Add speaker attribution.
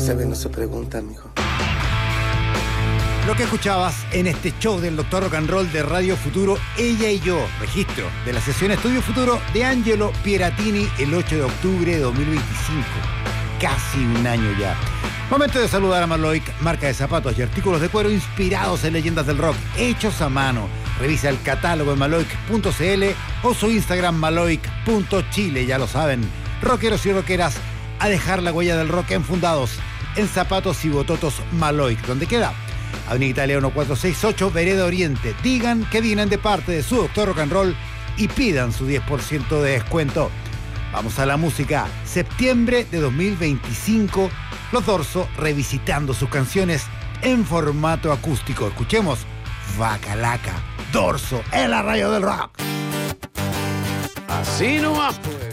Speaker 1: se ve, no se pregunta, mijo.
Speaker 2: Lo que escuchabas en este show del Dr. Rock and Roll de Radio Futuro, Ella y Yo, registro de la sesión Estudio Futuro de Angelo Pieratini el 8 de octubre de 2025. Casi un año ya. Momento de saludar a Maloic, marca de zapatos y artículos de cuero inspirados en leyendas del rock, hechos a mano. Revisa el catálogo en maloic.cl o su Instagram maloic.chile, ya lo saben. Rockeros y rockeras, a dejar la huella del rock enfundados en zapatos y bototos Maloic. ¿Dónde queda? Avenida Italia 1468, Vereda Oriente. Digan que vienen de parte de su Dr. Rock and Roll y pidan su 10% de descuento. Vamos a la música. Septiembre de 2025, Los Dorso revisitando sus canciones en formato acústico. Escuchemos Vacalaca, Dorso en la radio del rock.
Speaker 3: Así nomás, pues.